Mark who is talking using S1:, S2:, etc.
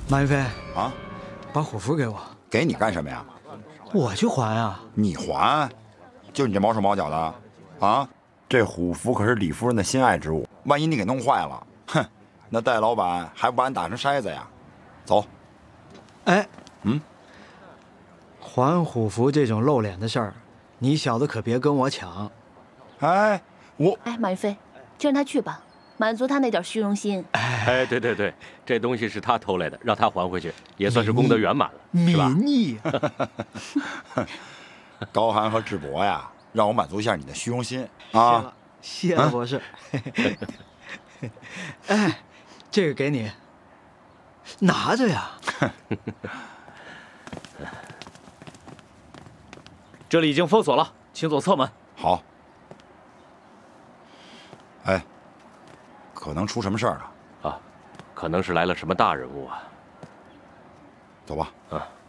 S1: 马云飞
S2: 啊，
S1: 把虎符给我。
S2: 给你干什么呀？
S1: 我去还啊。
S2: 你还？就你这毛手毛脚的，啊？这虎符可是李夫人的心爱之物，万一你给弄坏了，哼，那戴老板还不把你打成筛子呀？走。
S1: 哎，还虎符这种露脸的事儿，你小子可别跟我抢。
S2: 哎，
S3: 马云飞，就让他去吧，满足他那点虚荣心。
S4: 哎，对，这东西是他偷来的，让他还回去，也算是功德圆满了，是吧？
S1: 泯逆。
S2: 高寒和智博呀，让我满足一下你的虚荣心啊！
S1: 谢了，博士。哎，这个给你，拿着呀。
S5: 这里已经封锁了，请走侧门。
S2: 好。哎，可能出什么事儿了？
S4: 啊，可能是来了什么大人物啊。
S2: 走吧。
S4: 啊。